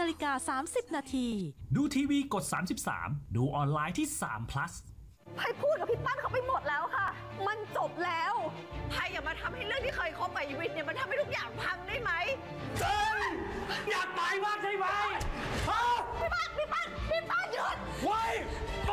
20:30 น. ดูทีวีกด 33 ดูออนไลน์ที่3 plus ไพ่พูดกับพี่ปั้นเขาไปหมดแล้วค่ะ มันจบแล้วไพ่อย่ามาทำให้เรื่องที่เคยคบกับอีวิทย์เนี่ยมันทำให้ทุกอย่างพังได้ไหมเฮ้ยอยากตายมากใช่ไหมพี่ปั้นหยุดไว้ไป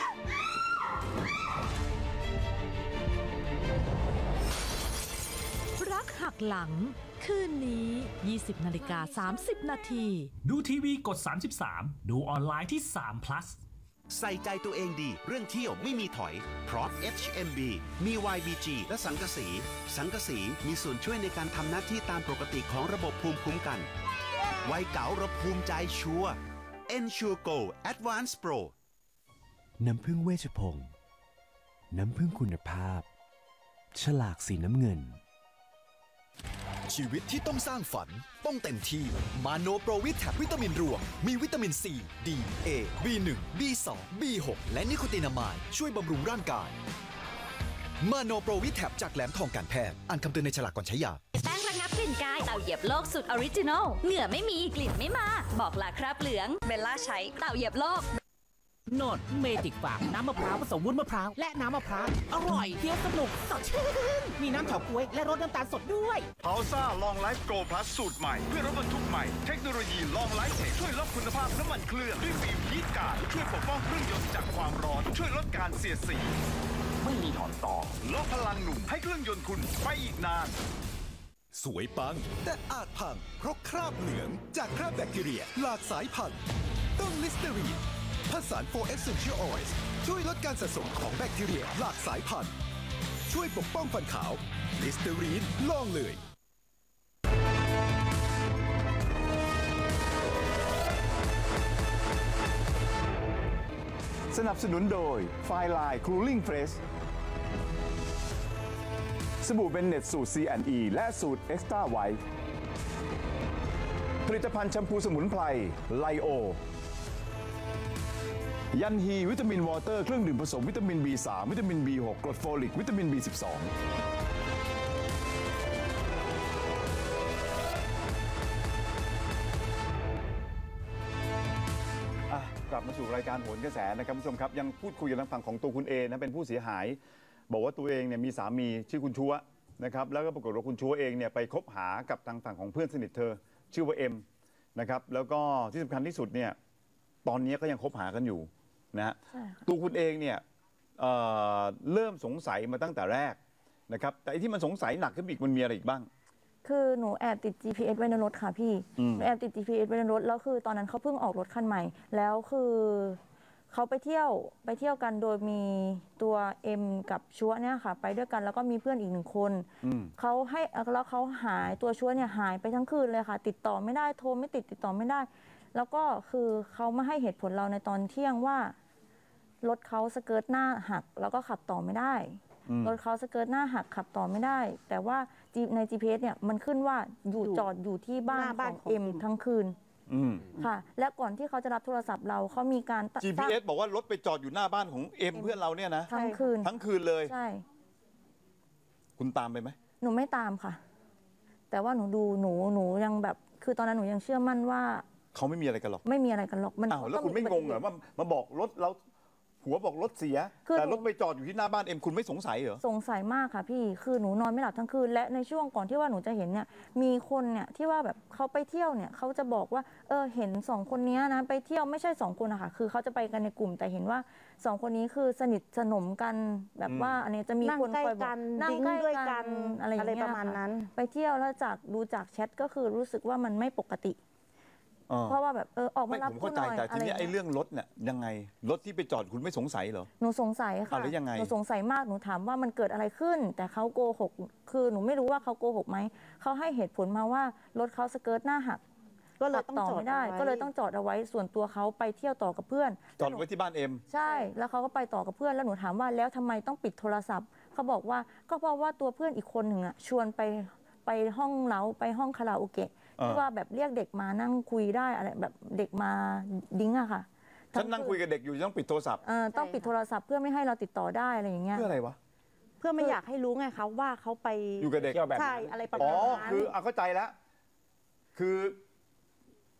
รักหักหลัง คืนนี้ 20:30 น. ดูทีวีกด 33 ดูออนไลน์ที่3 plus ใส่ใจตัวเองดีเรื่องเที่ยวไม่มีถอยเพราะ HMB มี YBG และสังกะสีมีส่วนช่วยในการทำหน้าที่ตามปกติของระบบภูมิคุ้มกันวัยเก๋าเราภูมิใจชัวร์ Ensure Go Advanced Pro น้ำผึ้งเวชพงศ์น้ำผึ้งคุณภาพฉลากสีน้ำเงินชีวิตที่ต้องสร้างฝันต้องเต็มที่มาโนโปรวิทแทบวิตามินรวมมีวิตามิน C D A B1 B2 B6 และนิโคตินามายช่วยบำรุงร่างกายมาโนโปรวิทแทบจากแหลมทองการแพทย์อ่านคำเตือนในฉลากก่อนใช้ยาแป้งระงับกลิ่นกายเต่าเหยียบโลกสุดออริจินอลเหงื่อไม่มีกลิ่นไม่มาบอกลาคราบเหลืองเบลล่าใช้เต่าเหยียบโลกโนดเมจิกฟาร์มน้ำมะพร้าวผสมวุ้นมะพร้าวและน้ำมะพร้าวอร่อยเคี้ยวสนุกสดชื่นมีน้ำเฉาก๊วยและรสน้ำตาลสดด้วยพาวซ่าลองไลฟ์โกลพลัสสูตรใหม่เพื่อรถบรรทุกใหม่เทคโนโลยีลองไลฟ์เทคช่วยลดคุณภาพน้ำมันเครื่องด้วยฟิล์มฮีทการ์ดช่วยปกป้องเครื่องยนต์จากความร้อนช่วยลดการเสียดสีไม่มีถอนต่อลดพลังหนุ่มให้เครื่องยนต์คุณไปอีกนานสวยปังแต่อาจพังเพราะคราบเหลืองจากคราบแบคทีเรียหลากสายพันธุ์ต้องลิสเตอรีนผสาน 4 Essential Oils ช่วยลดการสะสมของแบคทีเรียหลากสายพันธุ์ช่วยปกป้องฟันขาวลิสเตอรีนลองเลยสนับสนุนโดยไฟลาย Cooling Fresh สบู่เบนเน็ตสูตร C&E และสูตร Extra White ผลิตภัณฑ์แชมพูสมุนไพรไลโอยันฮีวิตามินวอเตอร์เครื่องดื่มผสมวิตามิน B3 วิตามิน B6 กรดโฟลิกวิตามิน B12กลับมาสู่รายการโหนกระแสนะครับผู้ชมครับยังพูดคุยกับทางฝั่งของตัวคุณเอนะเป็นผู้เสียหายบอกว่าตัวเองเนี่ยมีสามีชื่อคุณชัวนะครับแล้วก็ปรากฏว่าคุณชัวเองเนี่ยไปคบหากับทางฝั่งของเพื่อนสนิทเธอชื่อว่าเอ็มนะครับแล้วก็ที่สำคัญที่สุดเนี่ยตอนนี้ก็ยังคบหากันอยู่นะฮะตัวคุณเองเนี่ยเริ่มสงสัยมาตั้งแต่แรกนะครับแต่ที่มันสงสัยหนักขึ้นอีกมันมีอะไรอีกบ้างคือหนูแอบติด GPS ไว้ในรถค่ะพี่หนูแอบติด GPS ไว้ในรถแล้วคือตอนนั้นเขาเพิ่งออกรถคันใหม่แล้วคือเขาไปเที่ยวกันโดยมีตัวเอ็มกับชัวเนี่ยค่ะไปด้วยกันแล้วก็มีเพื่อนอีก1 คนเขาให้แล้วเขาหายตัวชัวเนี่ยหายไปทั้งคืนเลยค่ะติดต่อไม่ได้โทรไม่ติดต่อไม่ได้แล้วก็คือเขามาให้เหตุผลเราในตอนเที่ยงว่ารถเขาสเกิร์ตหน้าหักแล้วก็ขับต่อไม่ได้รถเขาสเกิร์ตหน้าหักขับต่อไม่ได้แต่ว่าใน GPS เนี่ยมันขึ้นว่าจอดอยู่ที่บ้านของเอ็มทั้งคืนค่ะและก่อนที่เขาจะรับโทรศัพท์เราเขามีการ GPS บอกว่ารถไปจอดอยู่หน้าบ้านของเอ็มเพื่อนเราเนี่ยนะทั้งคืนเลยใช่คุณตามไปไหมหนูไม่ตามค่ะแต่ว่าหนูดูหนูยังแบบคือตอนนั้นหนูยังเชื่อมั่นว่าเขาไม่มีอะไรกันหรอกไม่มีอะไรกันหรอกมันแล้วคุณไม่งงเหรอว่ามาบอกรถเราผัวบอกรถเสียแต่รถไปจอดอยู่ที่หน้าบ้านเอ็มคุณไม่สงสัยเหรอสงสัยมากค่ะพี่คือหนูนอนไม่หลับทั้งคืนและในช่วงก่อนที่ว่าหนูจะเห็นเนี่ยมีคนเนี่ยที่ว่าแบบเขาไปเที่ยวเนี่ยเขาจะบอกว่าเห็น2 คนนี้นะไปเที่ยวไม่ใช่2 คนนะคะคือเขาจะไปกันในกลุ่มแต่เห็นว่า2 คนนี้คือสนิทสนมกันแบบว่าอันนี้จะมีคนคอยบอกนั่งใกล้กันอะไรอย่างเงี้ยประมาณนั้นไปเที่ยวแล้วดูจากแชทก็คือรู้สึกว่ามันไม่ปกติเพราะว่าแบบออกมารับผมเข้าใจแต่ทีนี้ไอ้เรื่องรถเนี่ยยังไงรถที่ไปจอดคุณไม่สงสัยเหรอหนูสงสัยค่ะแล้วยังไงหนูสงสัยมากหนูถามว่ามันเกิดอะไรขึ้นแต่เขาโกหกคือหนูไม่รู้ว่าเขาโกหกไหมเขาให้เหตุผลมาว่ารถเขาสเกิร์ตหน้าหักก็เลยต้องจอดไม่ได้ก็เลยต้องจอดเอาไว้ส่วนตัวเขาไปเที่ยวต่อกับเพื่อนจอดไว้ที่บ้านเอ็มใช่แล้วเขาก็ไปต่อกับเพื่อนแล้วหนูถามว่าแล้วทำไมต้องปิดโทรศัพท์เขาบอกว่าก็เพราะว่าตัวเพื่อนอีกคนหนึ่งชวนไปห้องเล้าไปห้องคาราโอเกะที่ว่าแบบเรียกเด็กมานั่งคุยได้อะไรแบบเด็กมาดิ้งอะค่ะฉันนั่งคุยกับเด็กอยู่ต้องปิดโทรศัพท์ต้องปิดโทรศัพท์เพื่อไม่ให้เราติดต่อได้อะไรอย่างเงี้ยเพื่ออะไรวะเพื่อไม่อยากให้รู้ไงคะว่าเขาไปอยู่กับเด็กใช่อะไรประมาณนั้นคือเข้าใจแล้วคือ